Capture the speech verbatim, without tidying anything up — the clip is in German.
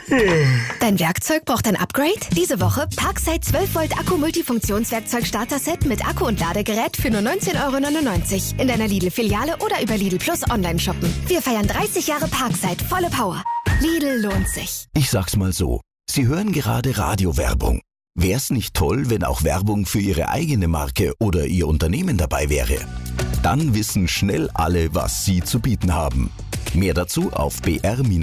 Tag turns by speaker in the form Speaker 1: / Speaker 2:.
Speaker 1: Dein Werkzeug braucht ein Upgrade? Diese Woche Parkside zwölf Volt Akku-Multifunktionswerkzeug Starter-Set mit Akku und Ladegerät für nur neunzehn Euro neunundneunzig in deiner Lidl-Filiale oder über Lidl Plus online shoppen. Wir feiern dreißig Jahre Parkside, volle Power. Lidl lohnt sich.
Speaker 2: Ich sag's mal so, Sie hören gerade Radiowerbung. Wär's nicht toll, wenn auch Werbung für Ihre eigene Marke oder Ihr Unternehmen dabei wäre? Dann wissen schnell alle, was Sie zu bieten haben. Mehr dazu auf b r